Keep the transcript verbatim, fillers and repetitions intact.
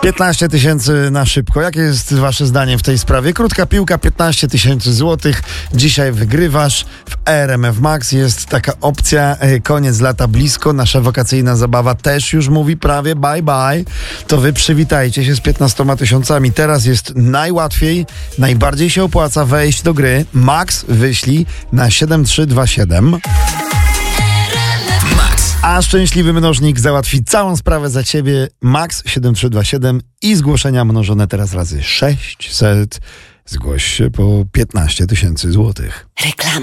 piętnaście tysięcy na szybko. Jakie jest wasze zdanie w tej sprawie? Krótka piłka, piętnaście tysięcy złotych. Dzisiaj wygrywasz. W R M F Max jest taka opcja. Koniec lata blisko. Nasza wakacyjna zabawa też już mówi prawie bye bye. To wy przywitajcie się z piętnastoma tysiącami. Teraz jest najłatwiej, najbardziej się opłaca wejść do gry. Max wyślij na siedem trzy dwa siedem. A szczęśliwy mnożnik załatwi całą sprawę za ciebie. Max siedem trzy dwa siedem i zgłoszenia mnożone teraz razy sześćset. Zgłoś się po piętnaście tysięcy złotych. Reklama.